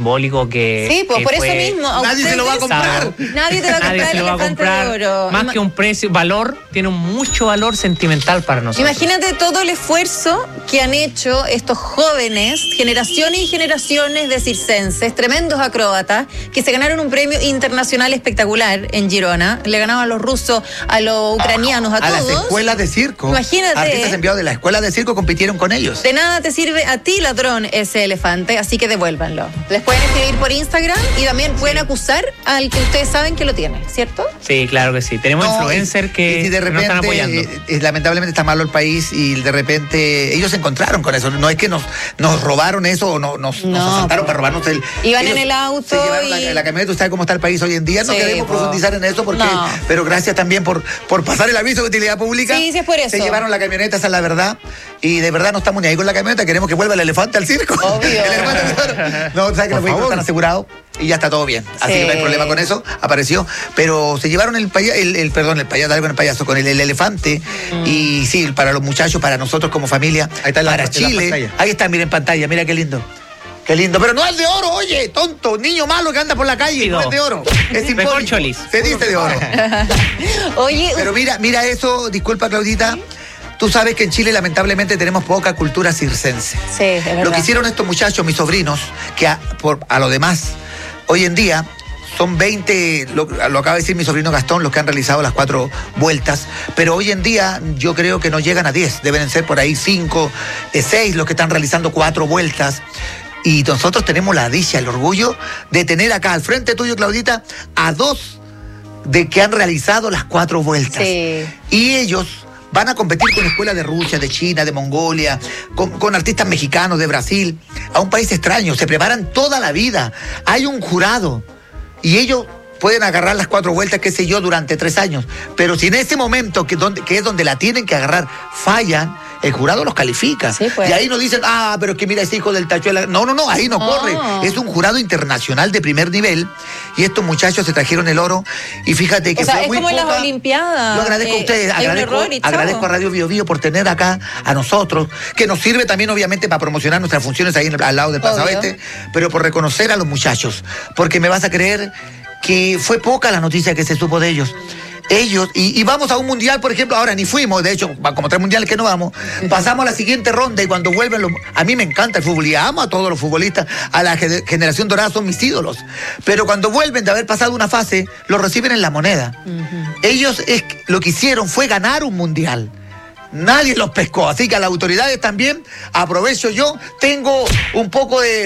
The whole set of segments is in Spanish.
simbólico que... Sí, pues por eso mismo. Nadie se lo va a comprar. Nadie te va a comprar el elefante de oro. Más que un precio, valor, tiene mucho valor sentimental para nosotros. Imagínate todo el esfuerzo que han hecho estos jóvenes, generaciones y generaciones de circenses, tremendos acróbatas, que se ganaron un premio internacional espectacular en Girona. Le ganaban a los rusos, a los ucranianos, a todos. A las escuelas de circo. Imagínate. Artistas enviados de la escuela de circo compitieron con ellos. De nada te sirve a ti, ladrón, ese elefante, así que devuélvanlo. Les pueden escribir por Instagram y también pueden acusar al que ustedes saben que lo tiene, ¿cierto? Sí, claro que sí. Tenemos influencers que si de repente, nos están apoyando. Lamentablemente está malo el país y de repente ellos se encontraron con eso. No es que nos robaron eso o nos asaltaron para robarnos el... Iban en el auto se llevaron la camioneta. ¿Usted sabe cómo está el país hoy en día? No queremos profundizar en eso porque... No. Pero gracias también por pasar el aviso de utilidad pública. Sí, es por eso. Se llevaron la camioneta, esa es la verdad. Y de verdad no estamos ni ahí con la camioneta. Queremos que vuelva el elefante al circo. Obvio. El elefante no, ¿sabes que los vehículos están asegurados? Y ya está todo bien. Así que no hay problema con eso. Apareció. Pero se llevaron el payaso, con el elefante. Y sí, para los muchachos, para nosotros como familia, ahí está para Chile. Ahí está, miren en pantalla, mira qué lindo. Qué lindo, pero no es de oro, oye, tonto, niño malo que anda por la calle, no es de oro. Es simbólico. Se dice de oro. Oye, pero mira eso, disculpa Claudita. Tú sabes que en Chile lamentablemente tenemos poca cultura circense. Sí, es verdad. Lo que hicieron estos muchachos, mis sobrinos, que a lo demás, hoy en día son 20, lo acaba de decir mi sobrino Gastón, los que han realizado las 4 vueltas, pero hoy en día yo creo que no llegan a 10, deben ser por ahí 5, 6 los que están realizando 4 vueltas. Y nosotros tenemos la dicha, el orgullo de tener acá al frente tuyo, Claudita, a 2 de que han realizado las 4 vueltas. Sí. Y ellos van a competir con escuelas de Rusia, de China, de Mongolia, con artistas mexicanos, de Brasil, a un país extraño. Se preparan toda la vida. Hay un jurado y ellos pueden agarrar las 4 vueltas, qué sé yo, durante 3 años. Pero si en ese momento, que es donde la tienen que agarrar, fallan, el jurado los califica. Sí, pues. Y ahí no dicen, pero es que mira ese hijo del tachuela. No, ahí no corre. Es un jurado internacional de primer nivel. Y estos muchachos se trajeron el oro. Y fíjate que fue muy poca. Es como en las Olimpiadas. Yo agradezco a ustedes, agradezco a Radio Bio Bio por tener acá a nosotros, que nos sirve también obviamente para promocionar nuestras funciones ahí al lado del Plaza Oeste, pero por reconocer a los muchachos. Porque me vas a creer que fue poca la noticia que se supo de ellos. Ellos, y vamos a un mundial, por ejemplo, ahora ni fuimos, de hecho, como 3 mundiales que no vamos, pasamos a la siguiente ronda y cuando vuelven, a mí me encanta el fútbol y amo a todos los futbolistas, a la generación dorada son mis ídolos, pero cuando vuelven de haber pasado una fase, los reciben en La Moneda. Ellos lo que hicieron fue ganar un mundial. Nadie los pescó, así que a las autoridades también aprovecho yo, tengo un poco de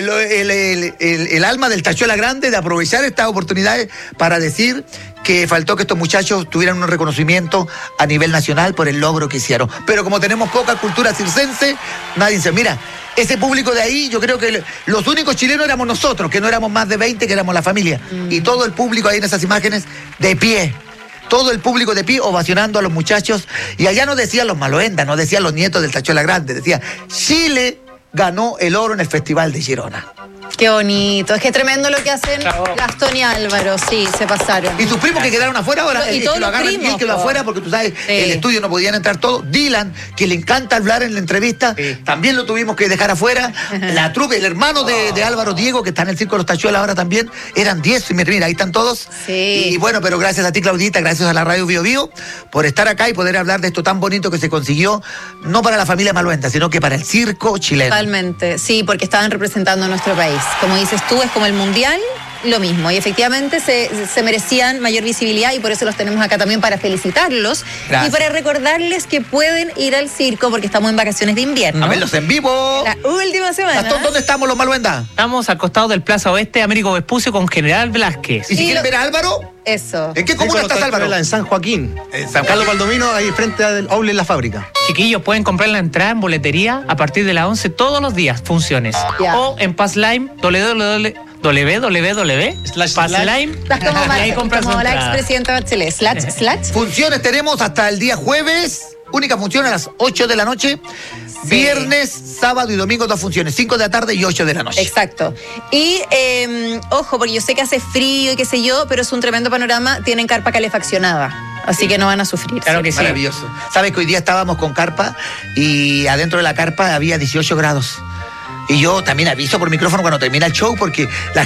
el alma del tachuela grande de aprovechar estas oportunidades para decir que faltó que estos muchachos tuvieran un reconocimiento a nivel nacional por el logro que hicieron. Pero como tenemos poca cultura circense, nadie dice, mira, ese público de ahí, yo creo que los únicos chilenos éramos nosotros, que no éramos más de 20, que éramos la familia. Y todo el público ahí en esas imágenes, de pie. Todo el público de pie ovacionando a los muchachos. Y allá no decían los Maloendas, no decían los nietos del Tachuela Grande, decía, Chile ganó el oro en el Festival de Girona. Qué bonito, es que tremendo lo que hacen Gastón y Álvaro, sí, se pasaron. Y sus primos que quedaron afuera ahora, y el todos que lo agarran y el que lo afuera, porque tú sabes, el estudio no podían entrar todos. Dylan, que le encanta hablar en la entrevista, también lo tuvimos que dejar afuera. La trupe, el hermano de Álvaro, Diego, que está en el Circo de los Tachuelas ahora también, eran 10, y mira, ahí están todos. Sí. Y bueno, pero gracias a ti, Claudita, gracias a la Radio Bio Bio, por estar acá y poder hablar de esto tan bonito que se consiguió, no para la familia Maluenda, sino que para el circo chileno. Totalmente, sí, porque estaban representando a nuestro país. Como dices tú, es como el mundial, lo mismo. Y efectivamente se merecían mayor visibilidad y por eso los tenemos acá también para felicitarlos. Gracias. Y para recordarles que pueden ir al circo porque estamos en vacaciones de invierno. A verlos en vivo. La última semana. Gastón, ¿dónde estamos los Maluenda? Estamos al costado del Plaza Oeste, Américo Vespucio con General Velázquez. ¿Y si quieren ver a Álvaro? Eso. ¿En qué comuna estás, Álvaro? En San Joaquín. En San Carlos Valdomino, ahí frente al outlet La Fábrica. Chiquillos, pueden comprar la entrada en boletería a partir de las 11 todos los días, funciones. O en Passlime, www.passlime. Y ahí compras como la expresidenta Bachelet. / Funciones tenemos hasta el día jueves. Única función a las 8 de la noche. Sí. Viernes, sábado y domingo 2 funciones, 5 de la tarde y 8 de la noche. Exacto. Y ojo, porque yo sé que hace frío y qué sé yo, pero es un tremendo panorama. Tienen carpa calefaccionada. Así que no van a sufrir. Claro que sí. Maravilloso. Sabes que hoy día estábamos con carpa y adentro de la carpa había 18 grados. Y yo también aviso por micrófono cuando termina el show porque la